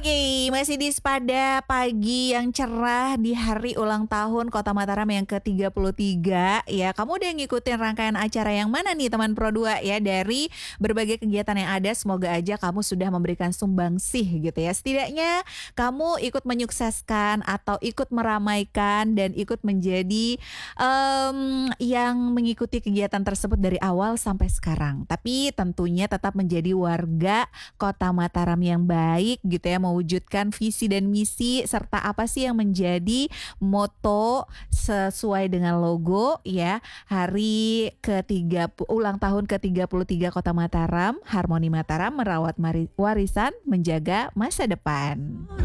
Oke, masih di pada pagi yang cerah di hari ulang tahun Kota Mataram yang ke-33 ya. Kamu udah ngikutin rangkaian acara yang mana nih teman Pro 2 ya dari berbagai kegiatan yang ada. Semoga aja kamu sudah memberikan sumbangsih gitu ya. Setidaknya kamu ikut menyukseskan atau ikut meramaikan dan ikut menjadi yang mengikuti kegiatan tersebut dari awal sampai sekarang. Tapi tentunya tetap menjadi warga Kota Mataram yang baik gitu ya, mewujudkan visi dan misi serta apa sih yang menjadi moto sesuai dengan logo ya. Hari ketiga ulang tahun ke-33 Kota Mataram, Harmoni Mataram merawat warisan menjaga masa depan.